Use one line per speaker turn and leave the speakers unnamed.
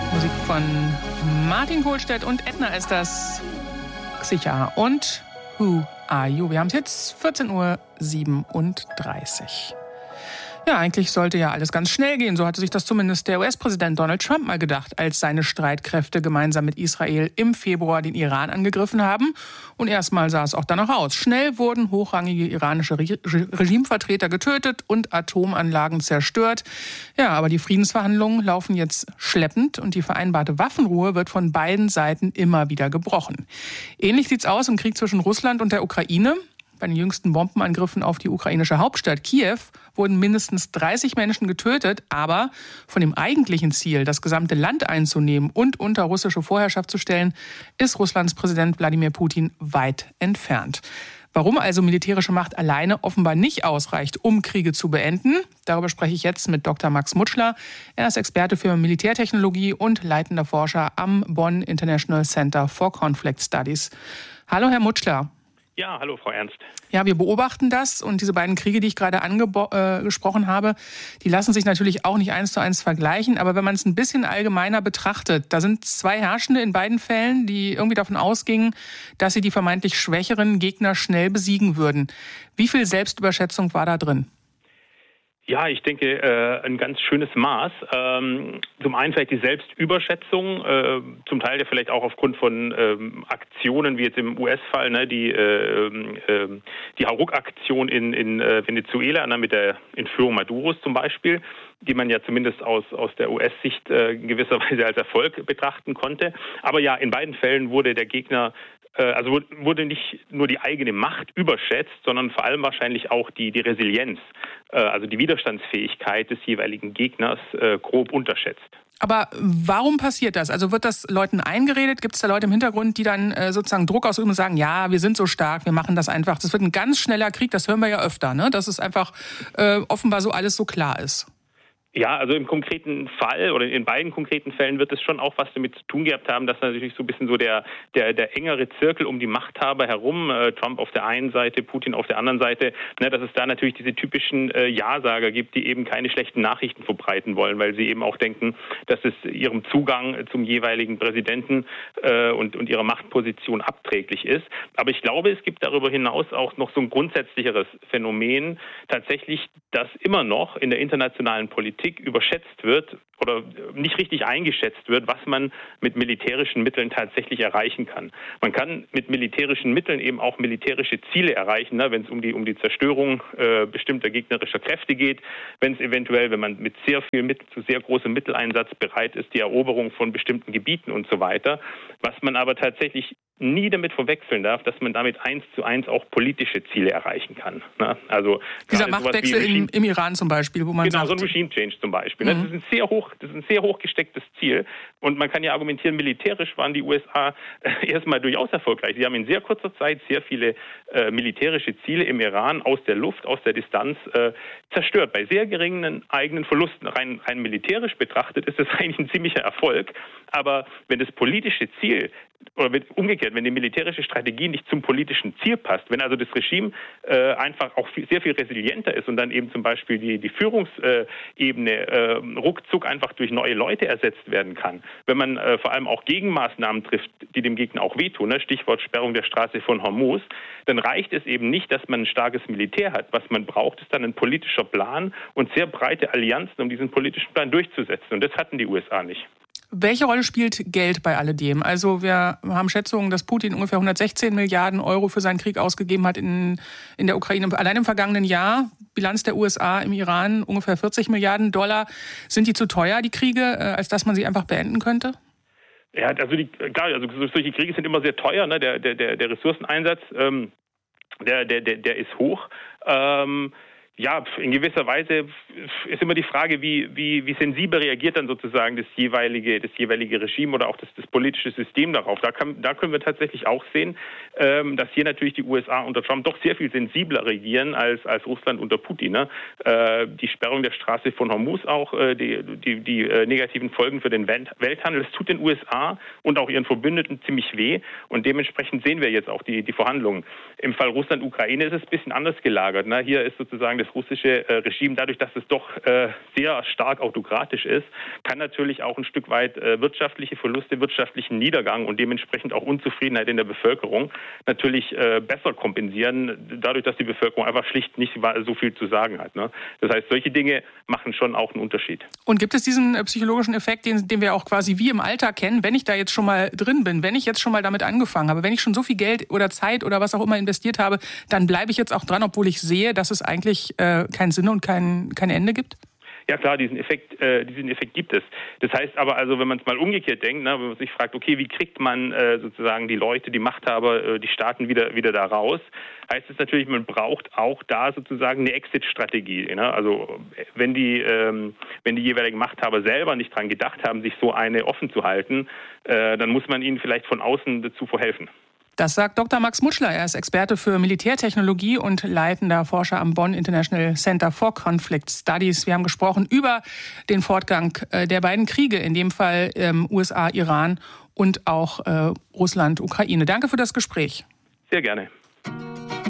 Musik von Martin Kohlstedt und Edna ist das. Xicha und Who Are You? Wir haben es jetzt 14:37 Uhr. Ja, eigentlich sollte ja alles ganz schnell gehen. So hatte sich das zumindest der US-Präsident Donald Trump mal gedacht, als seine Streitkräfte gemeinsam mit Israel im Februar den Iran angegriffen haben. Und erstmal sah es auch danach aus. Schnell wurden hochrangige iranische Regimevertreter getötet und Atomanlagen zerstört. Ja, aber die Friedensverhandlungen laufen jetzt schleppend und die vereinbarte Waffenruhe wird von beiden Seiten immer wieder gebrochen. Ähnlich sieht's aus im Krieg zwischen Russland und der Ukraine. Bei den jüngsten Bombenangriffen auf die ukrainische Hauptstadt Kiew wurden mindestens 30 Menschen getötet. Aber von dem eigentlichen Ziel, das gesamte Land einzunehmen und unter russische Vorherrschaft zu stellen, ist Russlands Präsident Wladimir Putin weit entfernt. Warum also militärische Macht alleine offenbar nicht ausreicht, um Kriege zu beenden? Darüber spreche ich jetzt mit Dr. Max Mutschler. Er ist Experte für Militärtechnologie und leitender Forscher am Bonn International Center for Conflict Studies. Hallo, Herr Mutschler.
Ja, hallo Frau Ernst.
Ja, wir beobachten das und diese beiden Kriege, die ich gerade angesprochen habe, die lassen sich natürlich auch nicht 1:1 vergleichen. Aber wenn man es ein bisschen allgemeiner betrachtet, da sind zwei Herrschende in beiden Fällen, die irgendwie davon ausgingen, dass sie die vermeintlich schwächeren Gegner schnell besiegen würden. Wie viel Selbstüberschätzung war da drin?
Ja, ich denke, ein ganz schönes Maß. Zum einen vielleicht die Selbstüberschätzung, zum Teil ja vielleicht auch aufgrund von Aktionen, wie jetzt im US-Fall, ne, die Hauruck-Aktion in Venezuela, mit der Entführung Maduros zum Beispiel, die man ja zumindest aus der US-Sicht gewisserweise als Erfolg betrachten konnte. Aber ja, in beiden Fällen wurde der Gegner wurde nicht nur die eigene Macht überschätzt, sondern vor allem wahrscheinlich auch die Resilienz, also die Widerstandsfähigkeit des jeweiligen Gegners grob unterschätzt.
Aber warum passiert das? Also wird das Leuten eingeredet? Gibt es da Leute im Hintergrund, die dann sozusagen Druck ausüben und sagen, ja, wir sind so stark, wir machen das einfach. Das wird ein ganz schneller Krieg, das hören wir ja öfter, ne? Dass es einfach offenbar so alles so klar ist.
Ja, also im konkreten Fall oder in beiden konkreten Fällen wird es schon auch was damit zu tun gehabt haben, dass natürlich so ein bisschen so der engere Zirkel um die Machthaber herum, Trump auf der einen Seite, Putin auf der anderen Seite, dass es da natürlich diese typischen Ja-Sager gibt, die eben keine schlechten Nachrichten verbreiten wollen, weil sie eben auch denken, dass es ihrem Zugang zum jeweiligen Präsidenten und ihrer Machtposition abträglich ist. Aber ich glaube, es gibt darüber hinaus auch noch so ein grundsätzlicheres Phänomen, tatsächlich, dass immer noch in der internationalen Politik überschätzt wird oder nicht richtig eingeschätzt wird, was man mit militärischen Mitteln tatsächlich erreichen kann. Man kann mit militärischen Mitteln eben auch militärische Ziele erreichen, wenn es um die Zerstörung bestimmter gegnerischer Kräfte geht, wenn es eventuell, wenn man mit sehr großem Mitteleinsatz bereit ist, die Eroberung von bestimmten Gebieten und so weiter. Was man aber tatsächlich nie damit verwechseln darf, dass man damit 1:1 auch politische Ziele erreichen kann. Also
dieser Machtwechsel im Iran zum Beispiel, wo man sagt...
Genau, so ein Regime Change zum Beispiel. Das ist ein sehr hoch gestecktes Ziel. Und man kann ja argumentieren, militärisch waren die USA erstmal durchaus erfolgreich. Sie haben in sehr kurzer Zeit sehr viele militärische Ziele im Iran aus der Luft, aus der Distanz zerstört. Bei sehr geringen eigenen Verlusten. Rein militärisch betrachtet ist das eigentlich ein ziemlicher Erfolg. Aber wenn das politische Ziel oder umgekehrt, wenn die militärische Strategie nicht zum politischen Ziel passt, wenn also das Regime einfach auch sehr viel resilienter ist und dann eben zum Beispiel die Führungsebene ruckzuck einfach durch neue Leute ersetzt werden kann, wenn man vor allem auch Gegenmaßnahmen trifft, die dem Gegner auch wehtun, Stichwort Sperrung der Straße von Hormuz, dann reicht es eben nicht, dass man ein starkes Militär hat. Was man braucht, ist dann ein politischer Plan und sehr breite Allianzen, um diesen politischen Plan durchzusetzen. Und das hatten die USA nicht.
Welche Rolle spielt Geld bei alledem? Also wir haben Schätzungen, dass Putin ungefähr 116 Milliarden Euro für seinen Krieg ausgegeben hat in der Ukraine. Allein im vergangenen Jahr, Bilanz der USA im Iran, ungefähr 40 Milliarden $. Sind die zu teuer, die Kriege, als dass man sie einfach beenden könnte?
Ja, also solche Kriege sind immer sehr teuer. Der Ressourceneinsatz, der ist hoch. Ja, in gewisser Weise ist immer die Frage, wie sensibel reagiert dann sozusagen das jeweilige Regime oder auch das politische System darauf. Da können wir tatsächlich auch sehen, dass hier natürlich die USA unter Trump doch sehr viel sensibler regieren als Russland unter Putin. Die Sperrung der Straße von Hormuz auch, die negativen Folgen für den Welthandel, das tut den USA und auch ihren Verbündeten ziemlich weh. Und dementsprechend sehen wir jetzt auch die Verhandlungen. Im Fall Russland-Ukraine ist es ein bisschen anders gelagert. Hier ist sozusagen das russische Regime, dadurch, dass es doch sehr stark autokratisch ist, kann natürlich auch ein Stück weit wirtschaftliche Verluste, wirtschaftlichen Niedergang und dementsprechend auch Unzufriedenheit in der Bevölkerung natürlich besser kompensieren, dadurch, dass die Bevölkerung einfach schlicht nicht so viel zu sagen hat. Ne? Das heißt, solche Dinge machen schon auch einen Unterschied.
Und gibt es diesen psychologischen Effekt, den wir auch quasi wie im Alltag kennen, wenn ich da jetzt schon mal drin bin, wenn ich jetzt schon mal damit angefangen habe, wenn ich schon so viel Geld oder Zeit oder was auch immer investiert habe, dann bleibe ich jetzt auch dran, obwohl ich sehe, dass es eigentlich keinen Sinn und kein Ende gibt?
Ja klar, diesen Effekt gibt es. Das heißt aber also, wenn man es mal umgekehrt denkt, ne, wenn man sich fragt, okay, wie kriegt man sozusagen die Leute, die Machthaber, die Staaten wieder da raus, heißt es natürlich, man braucht auch da sozusagen eine Exit-Strategie. Ne? Also wenn die jeweiligen Machthaber selber nicht dran gedacht haben, sich so eine offen zu halten, dann muss man ihnen vielleicht von außen dazu verhelfen.
Das sagt Dr. Max Mutschler. Er ist Experte für Militärtechnologie und leitender Forscher am Bonn International Center for Conflict Studies. Wir haben gesprochen über den Fortgang der beiden Kriege, in dem Fall USA, Iran und auch Russland, Ukraine. Danke für das Gespräch.
Sehr gerne.